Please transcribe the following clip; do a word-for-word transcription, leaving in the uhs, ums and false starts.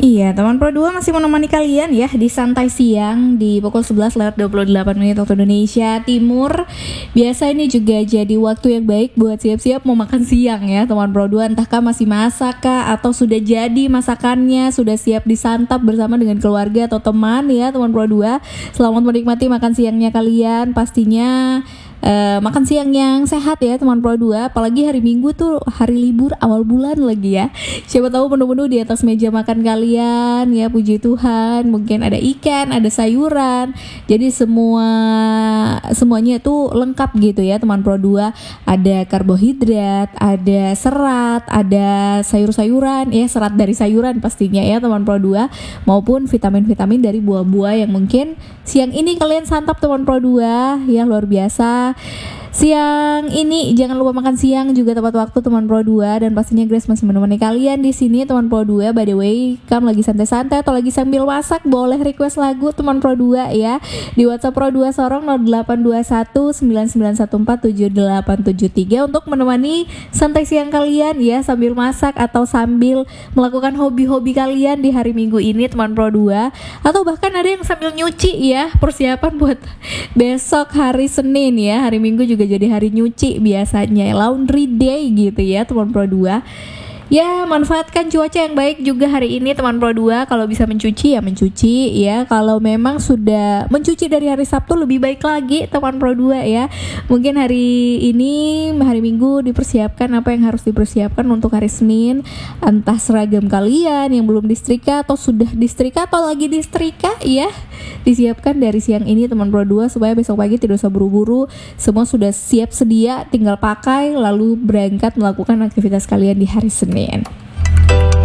Iya, teman Pro dua masih menemani kalian ya di Santai Siang di pukul sebelas lewat dua puluh delapan menit waktu Indonesia Timur. Biasa ini juga jadi waktu yang baik buat siap-siap mau makan siang ya teman Pro dua. Entahkah masih masak kah atau sudah jadi masakannya, sudah siap disantap bersama dengan keluarga atau teman ya teman Pro dua. Selamat menikmati makan siangnya kalian. Pastinya Uh, makan siang yang sehat ya teman Pro dua. Apalagi hari Minggu tuh hari libur awal bulan lagi ya. Siapa tahu menu-menu di atas meja makan kalian ya, puji Tuhan. Mungkin ada ikan, ada sayuran. Jadi semua semuanya itu lengkap gitu ya teman Pro dua. Ada karbohidrat, ada serat, ada sayur-sayuran ya, serat dari sayuran pastinya ya teman Pro dua, maupun vitamin-vitamin dari buah-buah yang mungkin siang ini kalian santap teman Pro dua ya, luar biasa. Siang ini jangan lupa makan siang juga tepat waktu teman Pro dua, dan pastinya Grace masih menemani kalian di sini teman Pro dua. By the way, kamu lagi santai-santai atau lagi sambil masak, boleh request lagu teman Pro dua ya di WhatsApp Pro dua Sorong nol delapan dua satu sembilan sembilan satu empat tujuh delapan tujuh tiga untuk menemani santai siang kalian ya sambil masak atau sambil melakukan hobi-hobi kalian di hari Minggu ini teman Pro dua, atau bahkan ada yang sambil nyuci ya, persiapan buat besok hari Senin ya. Hari Minggu juga jadi hari nyuci biasanya, laundry day gitu ya teman Pro dua. Ya, manfaatkan cuaca yang baik juga hari ini teman Pro dua. Kalau bisa mencuci ya mencuci ya. Kalau memang sudah mencuci dari hari Sabtu lebih baik lagi teman Pro dua ya. Mungkin hari ini hari Minggu dipersiapkan apa yang harus dipersiapkan untuk hari Senin. Entah seragam kalian yang belum disetrika atau sudah disetrika atau lagi disetrika ya. Disiapkan dari siang ini teman Pro dua supaya besok pagi tidak usah buru-buru. Semua sudah siap sedia, tinggal pakai lalu berangkat melakukan aktivitas kalian di hari Senin.